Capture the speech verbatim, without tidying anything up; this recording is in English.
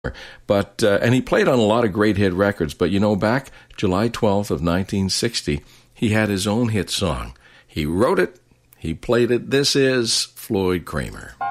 But uh, and he played on a lot of great hit records. But you know, back July twelfth of nineteen sixty, he had his own hit song. He wrote it. He played it. This is Floyd Cramer.